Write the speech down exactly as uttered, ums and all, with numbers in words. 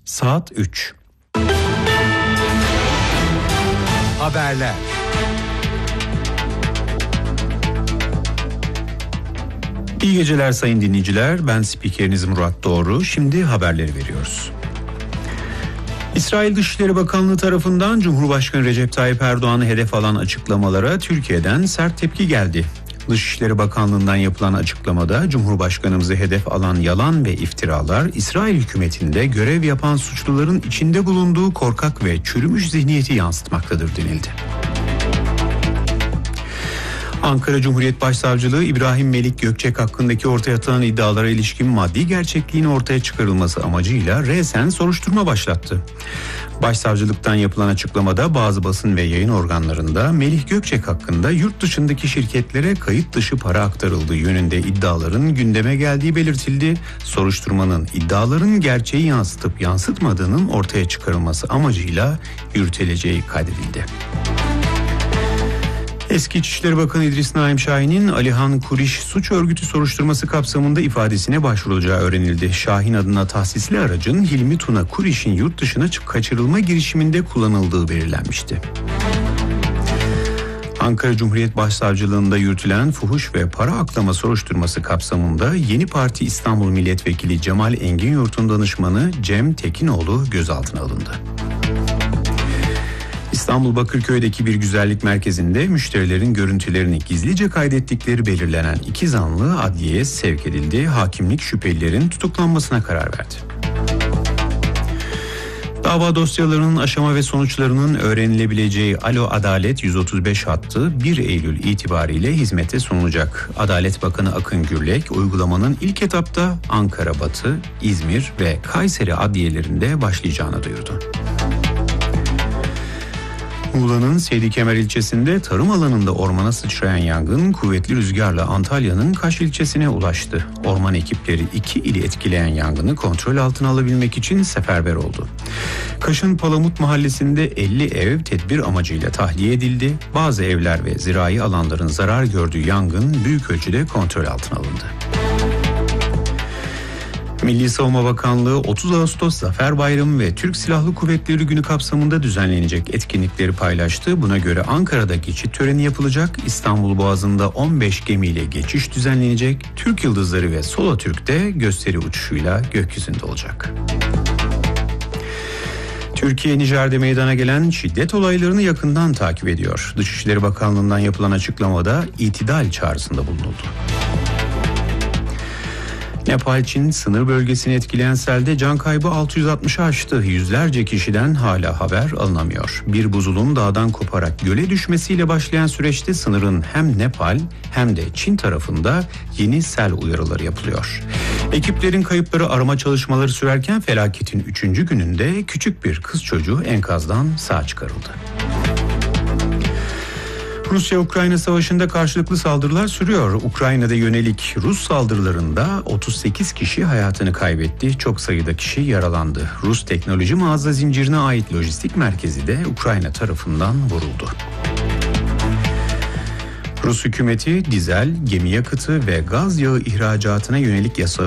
Saat üç. Haberler. İyi geceler sayın dinleyiciler. Ben spikeriniz Murat Doğru. Şimdi haberleri veriyoruz. İsrail Dışişleri Bakanlığı tarafından Cumhurbaşkanı Recep Tayyip Erdoğan'ı hedef alan açıklamalara Türkiye'den sert tepki geldi. Dışişleri Bakanlığı'ndan yapılan açıklamada Cumhurbaşkanımızı hedef alan yalan ve iftiralar İsrail hükümetinde görev yapan suçluların içinde bulunduğu korkak ve çürümüş zihniyeti yansıtmaktadır denildi. Ankara Cumhuriyet Başsavcılığı İbrahim Melik Gökçek hakkındaki ortaya atılan iddialara ilişkin maddi gerçekliğin ortaya çıkarılması amacıyla resen soruşturma başlattı. Başsavcılıktan yapılan açıklamada bazı basın ve yayın organlarında Melih Gökçek hakkında yurt dışındaki şirketlere kayıt dışı para aktarıldığı yönünde iddiaların gündeme geldiği belirtildi. Soruşturmanın iddiaların gerçeği yansıtıp yansıtmadığının ortaya çıkarılması amacıyla yürütüleceği kaydedildi. Eski İçişleri Bakanı İdris Naim Şahin'in Alihan Kuriş suç örgütü soruşturması kapsamında ifadesine başvurulacağı öğrenildi. Şahin adına tahsisli aracın Hilmi Tuna Kuriş'in yurt dışına kaçırılma girişiminde kullanıldığı belirlenmişti. Ankara Cumhuriyet Başsavcılığında yürütülen fuhuş ve para aklama soruşturması kapsamında Yeni Parti İstanbul Milletvekili Cemal Enginyurt'un danışmanı Cem Tekinoğlu gözaltına alındı. İstanbul Bakırköy'deki bir güzellik merkezinde müşterilerin görüntülerini gizlice kaydettikleri belirlenen iki zanlı adliyeye sevk edildi. Hakimlik şüphelilerin tutuklanmasına karar verdi. Dava dosyalarının aşama ve sonuçlarının öğrenilebileceği Alo Adalet yüz otuz beş hattı bir Eylül itibariyle hizmete sunulacak. Adalet Bakanı Akın Gürlek uygulamanın ilk etapta Ankara Batı, İzmir ve Kayseri adliyelerinde başlayacağını duyurdu. Muğla'nın Seydikemer ilçesinde tarım alanında ormana sıçrayan yangın kuvvetli rüzgarla Antalya'nın Kaş ilçesine ulaştı. Orman ekipleri iki ili etkileyen yangını kontrol altına alabilmek için seferber oldu. Kaş'ın Palamut mahallesinde elli ev tedbir amacıyla tahliye edildi. Bazı evler ve zirai alanların zarar gördüğü yangın büyük ölçüde kontrol altına alındı. Milli Savunma Bakanlığı otuz Ağustos Zafer Bayramı ve Türk Silahlı Kuvvetleri Günü kapsamında düzenlenecek etkinlikleri paylaştı. Buna göre Ankara'da geçit töreni yapılacak, İstanbul Boğazı'nda on beş gemiyle geçiş düzenlenecek, Türk Yıldızları ve Solatürk'te gösteri uçuşuyla gökyüzünde olacak. Türkiye Nijer'de meydana gelen şiddet olaylarını yakından takip ediyor. Dışişleri Bakanlığı'ndan yapılan açıklamada itidal çağrısında bulunuldu. Nepal-Çin sınır bölgesini etkileyen selde can kaybı altı yüz altmışı aştı. Yüzlerce kişiden hala haber alınamıyor. Bir buzulun dağdan koparak göle düşmesiyle başlayan süreçte sınırın hem Nepal hem de Çin tarafında yeni sel uyarıları yapılıyor. Ekiplerin kayıpları arama çalışmaları sürerken felaketin üçüncü gününde küçük bir kız çocuğu enkazdan sağ çıkarıldı. Rusya-Ukrayna savaşında karşılıklı saldırılar sürüyor. Ukrayna'da yönelik Rus saldırılarında otuz sekiz kişi hayatını kaybetti. Çok sayıda kişi yaralandı. Rus teknoloji mağaza zincirine ait lojistik merkezi de Ukrayna tarafından vuruldu. Rus hükümeti dizel, gemi yakıtı ve gaz yağı ihracatına yönelik yasağı